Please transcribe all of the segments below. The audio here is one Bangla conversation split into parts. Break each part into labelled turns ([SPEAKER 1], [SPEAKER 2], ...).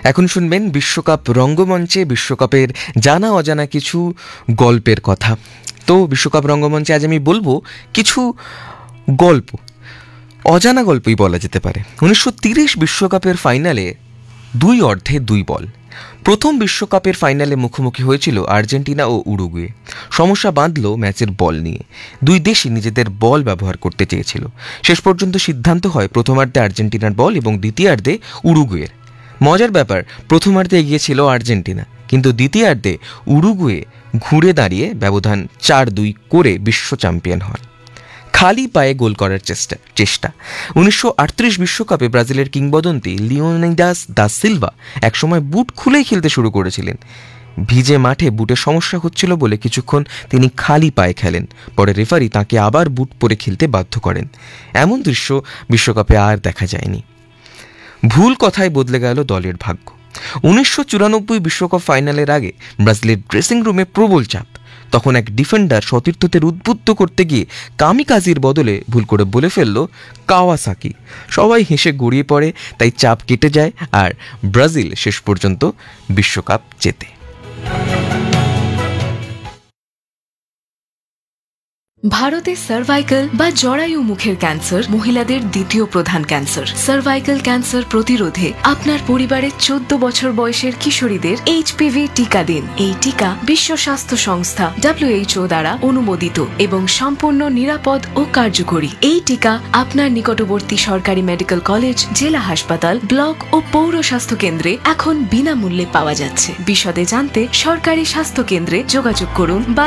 [SPEAKER 1] এখন শুনবেন বিশ্বকাপ রঙ্গমঞ্চে বিশ্বকাপের জানা অজানা কিছু গল্পের কথা। তো বিশ্বকাপ রঙ্গমঞ্চে আজ আমি বলবো কিছু গল্প, অজানা গল্পই বলা যেতে পারে। 1930 বিশ্বকাপের ফাইনালে 2 অর্ধে 2 বল। প্রথম বিশ্বকাপের ফাইনালে মুখোমুখি হয়েছিল আর্জেন্টিনা ও উরুগুয়ে। সমস্যা বাঁধল ম্যাচের বল নিয়ে। দুই দেশই নিজেদের বল ব্যবহার করতে চেয়েছিল। শেষ পর্যন্ত সিদ্ধান্ত হয় প্রথমার্ধে আর্জেন্টিনার বল এবং দ্বিতীয়ার্ধে উরুগুয়ের। মজার ব্যাপার, প্রথমার্ধে এগিয়ে ছিল আর্জেন্টিনা, কিন্তু দ্বিতীয়ার্ধে উরুগুয়ে ঘুরে দাঁড়িয়ে ব্যবধান 4-2 করে বিশ্ব চ্যাম্পিয়ন হন। খালি পায়ে গোল করার চেষ্টা 1938 বিশ্বকাপে ব্রাজিলের কিংবদন্তি লিওনিদাস দা সিলভা একসময় বুট খুলেই খেলতে শুরু করেছিলেন। ভিজে মাঠে বুটের সমস্যা হচ্ছিল বলে কিছুক্ষণ তিনি খালি পায়ে খেলেন। পরে রেফারি তাকে আবার বুট পরে খেলতে বাধ্য করেন। এমন দৃশ্য বিশ্বকাপে আর দেখা যায়নি। ভুল কথায় বদলে গেল দলের ভাগ্য। 1994 বিশ্বকাপ ফাইনালের আগে ব্রাজিলের ড্রেসিং রুমে প্রবল চাপ। তখন এক ডিফেন্ডার সতীর্থদের উদ্বুদ্ধ করতে গিয়ে কামিকাজির বদলে ভুল করে বলে ফেলল কাওয়াসাকি। সবাই হেসে গড়িয়ে পড়ে, তাই চাপ কেটে যায় আর ব্রাজিল শেষ পর্যন্ত বিশ্বকাপ জেতে।
[SPEAKER 2] ভারতে সার্ভাইকাল বা জরায়ু মুখের ক্যান্সার মহিলাদের দ্বিতীয় প্রধান ক্যান্সার। সার্ভাইকাল ক্যান্সার প্রতিরোধে আপনার পরিবারের 14 বছর বয়সের কিশোরীদের HPV টিকা দিন। এই টিকা বিশ্ব স্বাস্থ্য সংস্থা WHO দ্বারা অনুমোদিত এবং সম্পূর্ণ নিরাপদ ও কার্যকরী। এই টিকা আপনার নিকটবর্তী সরকারি মেডিকেল কলেজ, জেলা হাসপাতাল, ব্লক ও পৌর স্বাস্থ্য কেন্দ্রে এখন বিনামূল্যে পাওয়া যাচ্ছে। বিশদে জানতে সরকারি স্বাস্থ্য কেন্দ্রে যোগাযোগ করুন বা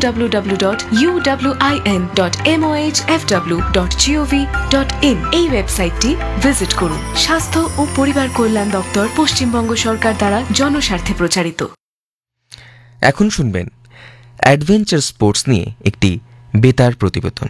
[SPEAKER 2] www.uwin.mohfw.gov.in এই ওয়েবসাইটটি ভিজিট করুন। স্বাস্থ্য ও পরিবার কল্যাণ দপ্তর, পশ্চিমবঙ্গ সরকার দ্বারা জনস্বার্থে প্রচারিত।
[SPEAKER 1] এখন শুনবেন অ্যাডভেঞ্চার স্পোর্টস নিয়ে একটি বেতার প্রতিবেদন।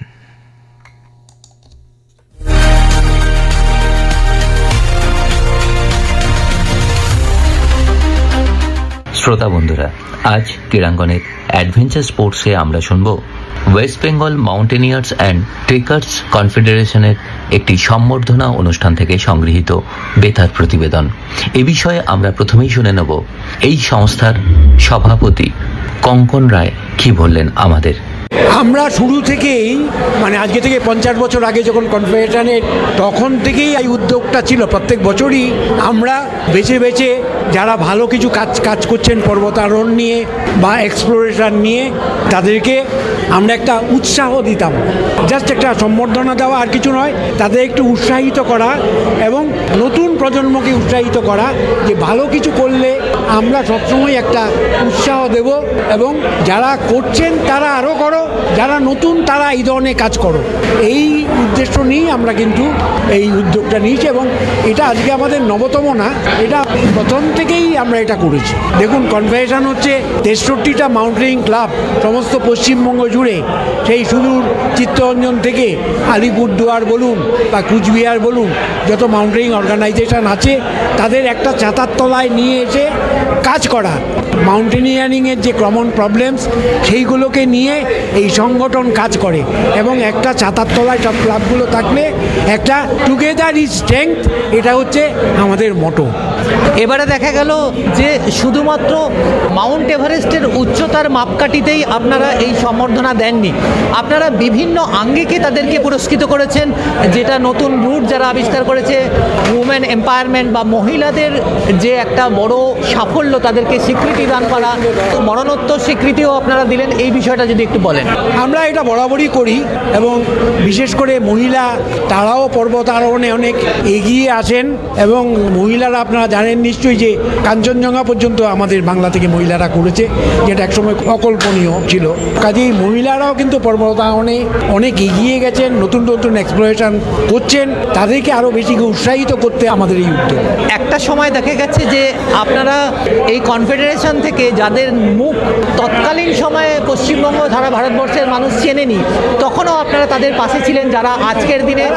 [SPEAKER 3] শ্রোতা বন্ধুরা, আজ ক্রীড়াঙ্গনের অ্যাডভেঞ্চার স্পোর্টসে আমরা শুনব West Bengal mountaineers and trekkers কনফেডারেশনের একটি সম্বর্ধনা অনুষ্ঠান থেকে সংগৃহীত বেতার প্রতিবেদন। এ বিষয়ে আমরা প্রথমেই শুনে নেব এই সংস্থার সভাপতি কঙ্কন রায় কি বললেন আমাদের।
[SPEAKER 4] আমরা শুরু থেকেই আজকে থেকে 50 বছর আগে যখন কনফেডারেশনের, তখন থেকেই এই উদ্যোগটা ছিল। প্রত্যেক বছরই আমরা বেছে বেছে যারা ভালো কিছু কাজ করছেন পর্বতারোহণ নিয়ে বা এক্সপ্লোরেশন নিয়ে, তাদেরকে আমরা একটা উৎসাহ দিতাম। জাস্ট একটা সম্বর্ধনা দেওয়া, আর কিছু নয়, তাদের একটু উৎসাহিত করা এবং নতুন প্রজন্মকে উৎসাহিত করা যে ভালো কিছু করলে আমরা সবসময় একটা উৎসাহ দেব এবং যারা করছেন তারা আরও করো, যারা নতুন তারা এই ধরনের কাজ করো। এই উদ্দেশ্য নিয়েই আমরা কিন্তু এই উদ্যোগটা নিয়েছি এবং এটা আজকে আমাদের নবতম না, এটা প্রথম থেকেই আমরা এটা করেছি। দেখুন, কনফেডারেশন হচ্ছে 63টা মাউন্টেনিং ক্লাব সমস্ত পশ্চিমবঙ্গ জুড়ে, সেই সুদূর চিত্তরঞ্জন থেকে আলিপুরদুয়ার বলুন বা কুচবিহার বলুন, যত মাউন্টেনিং অর্গানাইজেশন আছে তাদের একটা ছাতার তলায় নিয়ে এসে কাজ করা। মাউন্টেনিয়ারিংয়ের যে কমন প্রবলেমস সেইগুলোকে নিয়ে এই সংগঠন কাজ করে এবং একটা ছাতার তলায় সব ক্লাবগুলো থাকলে একটা টুগেদার ইজ স্ট্রেংথ, এটা হচ্ছে আমাদের মোটো।
[SPEAKER 5] এবারে দেখা গেল যে শুধুমাত্র মাউন্ট এভারেস্টের উচ্চতার মাপকাঠিতেই আপনারা এই সম্বর্ধনা দেননি, আপনারা বিভিন্ন আঙ্গিকে তাদেরকে পুরস্কৃত করেছেন। যেটা নতুন রুট যারা আবিষ্কার করেছে, উমেন এম্পাওয়ারমেন্ট বা মহিলাদের যে একটা বড় সাফল্য, তাদেরকে স্বীকৃতি দান করা, মরণোত্তর স্বীকৃতিও আপনারা দিলেন। এই বিষয়টা যদি একটু বলেন।
[SPEAKER 4] আমরা এটা বরাবরই করি এবং বিশেষ করে মহিলা, তারাও পর্বতারোহণে অনেক এগিয়ে আসেন এবং মহিলারা আপনারা জানেন নিশ্চয়ই যে কাঞ্চনজঙ্ঘা পর্যন্ত আমাদের বাংলা থেকে মহিলারা করেছে, যেটা একসময় অকল্পনীয় ছিল। কাজেই মহিলারাও কিন্তু পর্বতারোহণে অনেক এগিয়ে গেছেন, নতুন নতুন এক্সপ্লোরেশন করছেন, তাদেরকে আরও বেশি উৎসাহিত করতে আমাদের এই উদ্যোগ।
[SPEAKER 5] একটা সময় দেখা গেছে যে আপনারা এই কনফেডারেশন থেকে যাদের মুখ তৎকালীন সময়ে পশ্চিমবঙ্গ সারা ভারতবর্ষের মানুষ চেনেনি, তখনও আপনারা তাদের পাশে ছিলেন, যারা আজকের দিনে